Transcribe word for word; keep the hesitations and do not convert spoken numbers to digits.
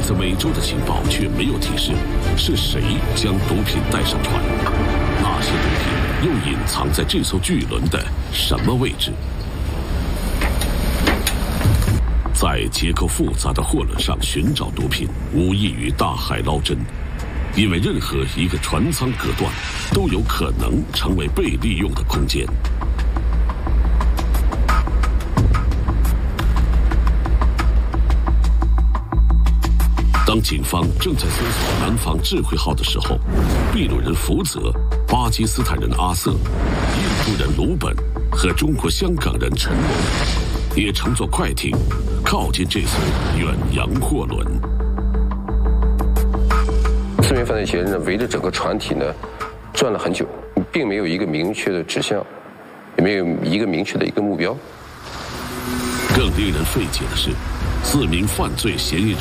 自美洲的情报却没有提示是谁将毒品带上船，那些毒品又隐藏在这艘巨轮的什么位置？在结构复杂的货轮上寻找毒品，无异于大海捞针，因为任何一个船舱隔断都有可能成为被利用的空间。当警方正在搜索南方智慧号的时候，秘鲁人福泽、巴基斯坦人阿瑟、印度人鲁本和中国香港人陈某也乘坐快艇靠近这艘远洋货轮。 四名犯罪嫌疑人呢，围着整个船体呢转了很久，并没有一个明确的指向，也没有一个明确的一个目标。 更令人费解的是，四名犯罪嫌疑人